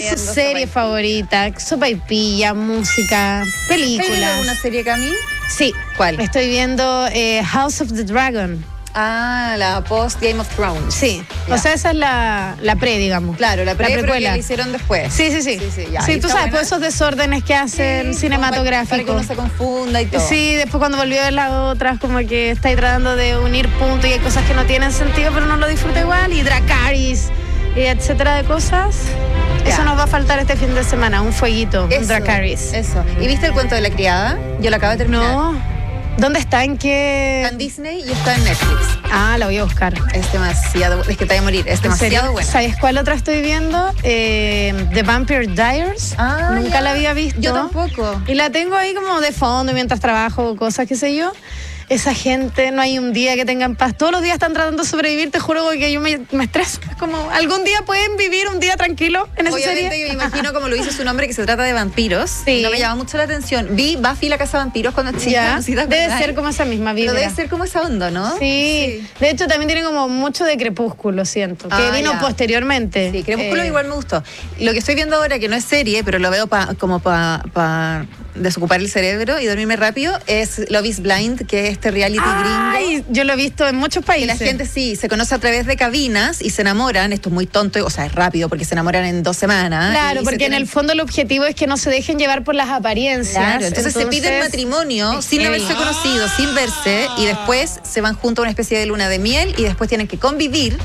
es su serie favorita? Sopaipilla, música, películas. ¿Estás viendo alguna serie, Cami? Sí. ¿Cuál? Estoy viendo House of the Dragon. Ah, la post Game of Thrones. Sí, ya. O sea, esa es la pre, digamos. Claro, la pre, pero que precuela. la hicieron después. Sí, ya, sí, tú sabes, buena. pues esos desórdenes que hacen cinematográficos. Para que uno se confunda y todo. Sí, después cuando volvió a ver las otras, como que estáis tratando de unir puntos y hay cosas que no tienen sentido, pero no lo disfruta igual. Y Dracarys, y etcétera de cosas. Ya. Eso nos va a faltar este fin de semana, un fueguito, un Dracarys. Eso. ¿Y viste el cuento de la criada? Yo lo acabo de terminar. No. ¿Dónde está? ¿En qué? Está en Disney y está en Netflix. Ah, la voy a buscar. Es demasiado, es que te voy a morir, es demasiado buena. ¿Sabes cuál otra estoy viendo? The Vampire Diaries. Nunca la había visto. Yo tampoco. Y la tengo ahí como de fondo mientras trabajo, cosas, qué sé yo. Esa gente, no hay un día que tengan paz. Todos los días están tratando de sobrevivir, te juro que yo me estreso. Es como, ¿algún día pueden vivir un día tranquilo en esa Obviamente serie? yo me imagino, como lo dice su nombre, que se trata de vampiros. Sí. No me llama mucho la atención. Vi Buffy la casa de vampiros cuando chica. Ya, ¿No? ¿Sí te debe acuerdas? ser como esa misma vida. Pero debe ser como esa onda, ¿no? Sí. De hecho también tiene como mucho de Crepúsculo, siento, que vino ya. posteriormente. Sí, Crepúsculo igual me gustó. Lo que estoy viendo ahora, que no es serie, pero lo veo como para desocupar el cerebro y dormirme rápido, es Love is Blind, que es este reality gringo. Ay, yo lo he visto en muchos Que países. la gente sí se conoce a través de cabinas y se enamoran. Esto es muy tonto, o sea, es rápido porque se enamoran en 2 semanas. Claro, y porque en el fondo el objetivo es que no se dejen llevar por las apariencias. Claro, entonces se piden matrimonio sin haberse conocido, sin verse, y después se van juntos a una especie de luna de miel y después tienen que convivir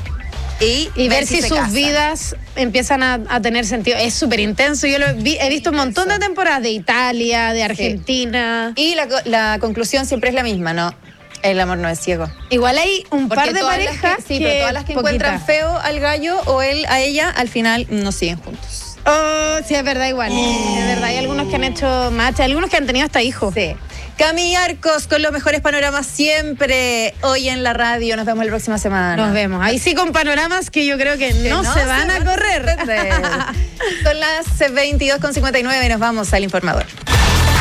y ver si se sus casan. vidas empiezan a tener sentido. Es súper intenso. Yo he visto un montón de temporadas de Italia, de Argentina. Y la conclusión siempre es la misma, ¿no? El amor no es ciego. Igual hay un Porque par de todas las parejas sí, pero todas las que encuentran feo al gallo o él a ella, al final no siguen juntos. Oh, sí, es verdad, igual. Es verdad, hay algunos que han hecho match, algunos que han tenido hasta hijos. Sí. Cami Arcos con los mejores panoramas siempre hoy en la radio. Nos vemos la próxima semana. Nos vemos. Ahí sí con panoramas que yo creo que no se van a correr. Son las 22:59 y nos vamos al informador.